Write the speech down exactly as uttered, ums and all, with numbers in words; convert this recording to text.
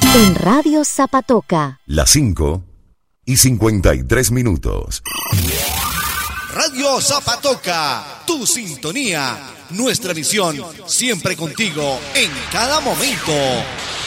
En Radio Zapatoca. Las cinco y cincuenta y tres minutos. Radio Zapatoca, tu sintonía, nuestra visión, siempre contigo en cada momento.